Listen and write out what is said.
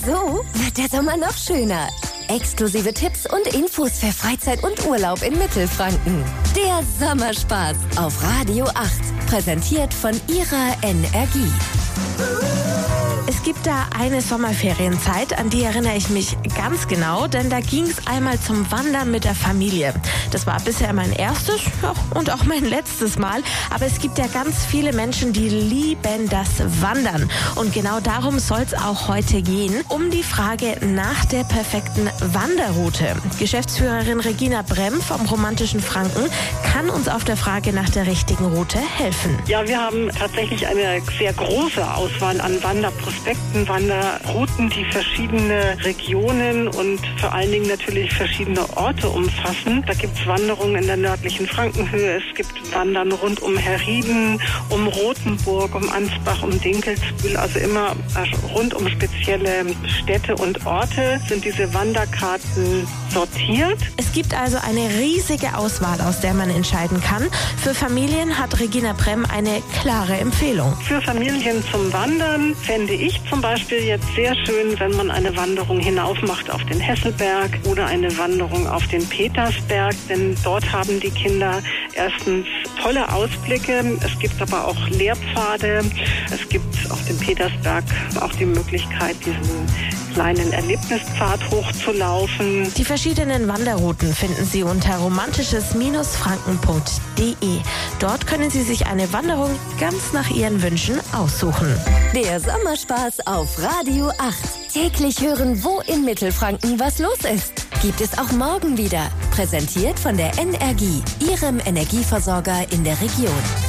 So wird der Sommer noch schöner. Exklusive Tipps und Infos für Freizeit und Urlaub in Mittelfranken. Der Sommerspaß auf Radio 8. Präsentiert von Ihrer Energie. Es gibt da eine Sommerferienzeit, an die erinnere ich mich ganz genau, denn da ging es einmal zum Wandern mit der Familie. Das war bisher mein erstes und auch mein letztes Mal, aber es gibt ja ganz viele Menschen, die lieben das Wandern. Und genau darum soll es auch heute gehen, um die Frage nach der perfekten Wanderroute. Geschäftsführerin Regina Bremm vom Romantischen Franken kann uns auf der Frage nach der richtigen Route helfen. Ja, wir haben tatsächlich eine sehr große Auswahl an Wanderprospekten, Wanderrouten, die verschiedene Regionen und vor allen Dingen natürlich verschiedene Orte umfassen. Da gibt es Wanderungen in der nördlichen Frankenhöhe, es gibt Wandern rund um Herrieden, um Rothenburg, um Ansbach, um Dinkelsbühl, also immer rund um spezielle Städte und Orte sind diese Wanderkarten sortiert. Es gibt also eine riesige Auswahl, aus der man entscheiden kann. Für Familien hat Regina Bremm eine klare Empfehlung. Für Familien zum Wandern fände ich zum Beispiel jetzt sehr schön, wenn man eine Wanderung hinauf macht auf den Hesselberg oder eine Wanderung auf den Petersberg, denn dort haben die Kinder erstens tolle Ausblicke, es gibt aber auch Lehrpfade, es gibt auf dem Petersberg auch die Möglichkeit, diesen kleinen Erlebnispfad hochzulaufen. Die verschiedenen Wanderrouten finden Sie unter romantisches-franken.de. Dort können Sie sich eine Wanderung ganz nach Ihren Wünschen aussuchen. Der Sommerspaß auf Radio 8. Täglich hören, wo in Mittelfranken was los ist. Gibt es auch morgen wieder. Präsentiert von der Energie, Ihrem Energieversorger in der Region.